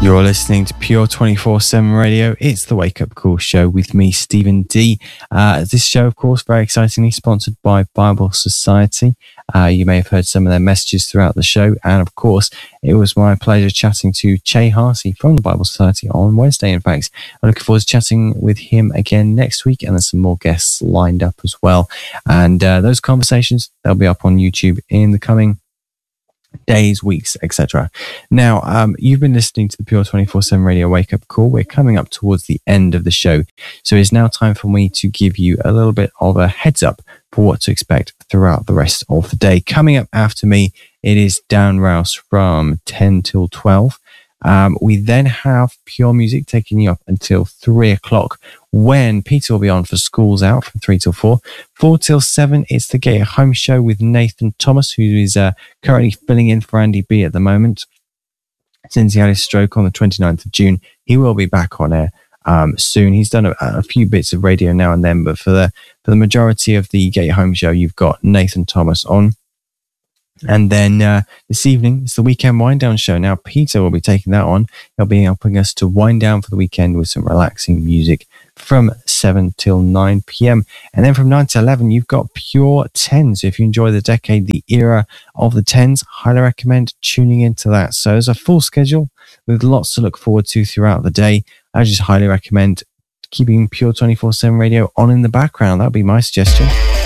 You're listening to Pure 24/7 Radio. It's the Wake Up Call show with me, Stephen D. This show, of course, very excitingly sponsored by Bible Society. You may have heard some of their messages throughout the show. And of course, it was my pleasure chatting to Che Harsey from the Bible Society on Wednesday. In fact, I'm looking forward to chatting with him again next week. And there's some more guests lined up as well. And those conversations, they'll be up on YouTube in the coming days, weeks, etc. Now, you've been listening to the Pure 24/7 Radio Wake Up Call. We're coming up towards the end of the show, so it's now time for me to give you a little bit of a heads up for what to expect throughout the rest of the day. Coming up after me, it is Dan Rouse from 10 till 12. We then have Pure Music taking you up until 3 o'clock, when Peter will be on for Schools Out from 3 till 4. 4 till 7, it's the Get Home Show with Nathan Thomas, who is currently filling in for Andy B at the moment. Since he had his stroke on the 29th of June, he will be back on air soon. He's done a few bits of radio now and then, but for the majority of the Get Home Show, you've got Nathan Thomas on. And then this evening, it's the Weekend Wind Down show. Now, Peter will be taking that on. He'll be helping us to wind down for the weekend with some relaxing music from 7 till 9 p.m. And then from 9 to 11, you've got Pure 10. So if you enjoy the decade, the era of the 10s, highly recommend tuning into that. So there's a full schedule with lots to look forward to throughout the day. I just highly recommend keeping Pure 24/7 Radio on in the background. That would be my suggestion.